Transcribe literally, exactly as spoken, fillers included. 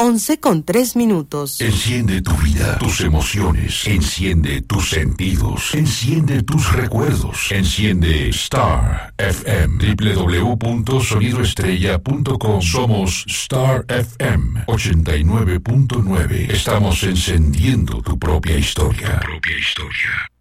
once con tres minutos. Enciende tu vida, tus emociones. Enciende tus sentidos. Enciende tus recuerdos. Enciende Star F M. doble u doble u doble u punto sonido estrella punto com. Somos Star F M ochenta y nueve punto nueve. Estamos encendiendo tu propia historia. Tu propia historia.